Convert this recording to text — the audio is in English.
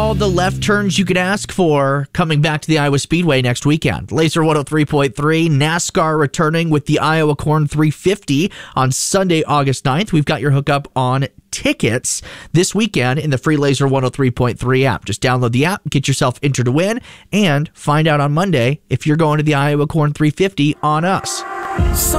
all the left turns you could ask for coming back to the Iowa Speedway next weekend. Laser 103.3, NASCAR returning with the Iowa Corn 350 on Sunday, August 9th. We've got your hookup on tickets this weekend in the free Laser 103.3 app. Just download the app, get yourself entered to win, and find out on Monday if you're going to the Iowa Corn 350 on us.